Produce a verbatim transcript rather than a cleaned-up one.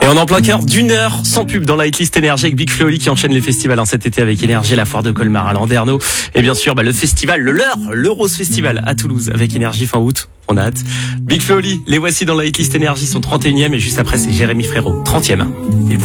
Et on est en plein cœur d'une heure sans pub dans la hitlist Énergie avec Big Flo et Oli qui enchaîne les festivals hein, cet été avec Énergie, la foire de Colmar à Landerneau. Et bien sûr, bah, le festival, le leur, le Rose Festival à Toulouse avec Énergie fin août. On a hâte. Big Flo et Oli, les voici dans la hitlist Énergie, son trente et unième et juste après c'est Jérémy Frérot, trentième. Et voilà.